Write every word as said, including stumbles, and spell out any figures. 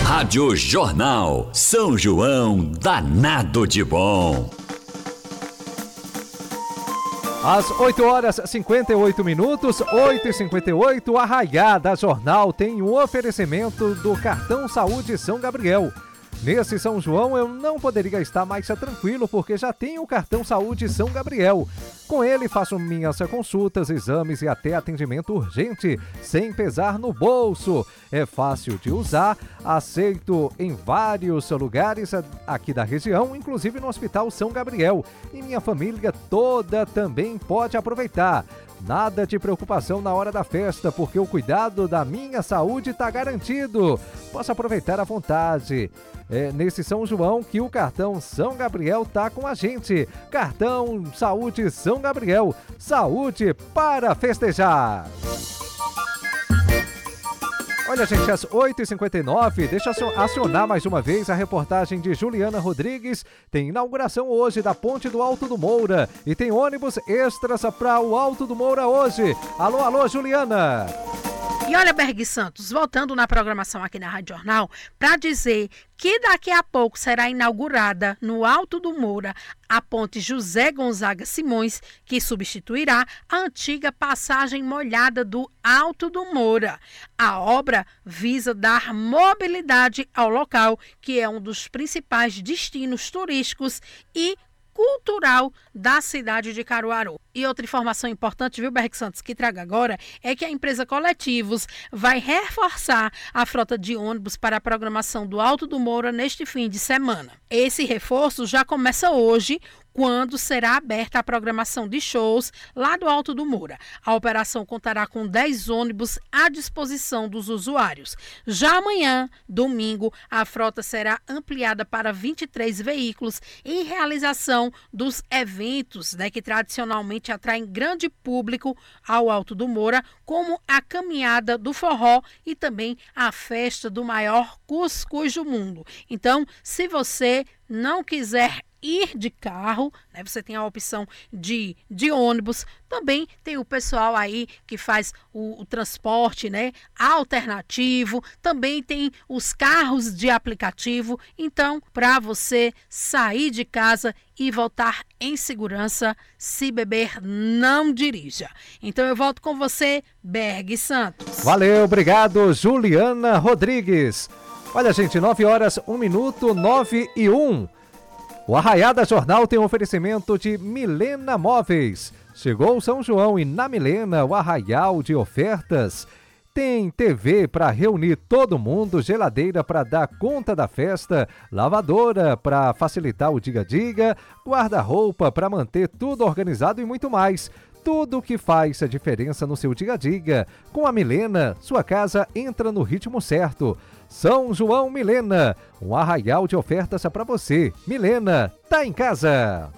Rádio Jornal São João danado de bom. Às oito horas e cinquenta e oito minutos, oito e cinquenta e oito, a Arraiada Jornal tem um oferecimento do Cartão Saúde São Gabriel. Nesse São João eu não poderia estar mais tranquilo porque já tenho o Cartão Saúde São Gabriel. Com ele faço minhas consultas, exames e até atendimento urgente, sem pesar no bolso. É fácil de usar, aceito em vários lugares aqui da região, inclusive no Hospital São Gabriel. E minha família toda também pode aproveitar. Nada de preocupação na hora da festa, porque o cuidado da minha saúde está garantido. Posso aproveitar à vontade. É nesse São João que o cartão São Gabriel tá com a gente. Cartão Saúde São Gabriel. Saúde para festejar. Olha, gente, às oito e cinquenta e nove, deixa eu acionar mais uma vez a reportagem de Juliana Rodrigues. Tem inauguração hoje da Ponte do Alto do Moura e tem ônibus extras para o Alto do Moura hoje. Alô, alô, Juliana! E olha, Berg Santos, voltando na programação aqui na Rádio Jornal, para dizer que daqui a pouco será inaugurada no Alto do Moura a ponte José Gonzaga Simões, que substituirá a antiga passagem molhada do Alto do Moura. A obra visa dar mobilidade ao local, que é um dos principais destinos turísticos e cultural da cidade de Caruaru. E outra informação importante, viu, Berg Santos, que traga agora, é que a empresa Coletivos vai reforçar a frota de ônibus para a programação do Alto do Moura neste fim de semana. Esse reforço já começa hoje, quando será aberta a programação de shows lá do Alto do Moura. A operação contará com dez ônibus à disposição dos usuários. Já amanhã, domingo, a frota será ampliada para vinte e três veículos em realização dos eventos, né, que tradicionalmente atraem grande público ao Alto do Moura, como a Caminhada do Forró e também a Festa do Maior Cuscuz do Mundo. Então, se você não quiser ir de carro, né, você tem a opção de, de ônibus. Também tem o pessoal aí que faz o, o transporte, né, alternativo. Também tem os carros de aplicativo. Então, para você sair de casa e voltar em segurança, se beber, não dirija. Então eu volto com você, Berg Santos. Valeu, obrigado, Juliana Rodrigues. Olha, gente, nove horas, um minuto, nove e um. O Arraiada Jornal tem um oferecimento de Milena Móveis. Chegou o São João e na Milena o arraial de ofertas. Tem T V para reunir todo mundo, geladeira para dar conta da festa, lavadora para facilitar o diga-diga, guarda-roupa para manter tudo organizado e muito mais. Tudo que faz a diferença no seu dia-a-dia. Com a Milena, sua casa entra no ritmo certo. São João Milena, um arraial de ofertas para você. Milena, tá em casa.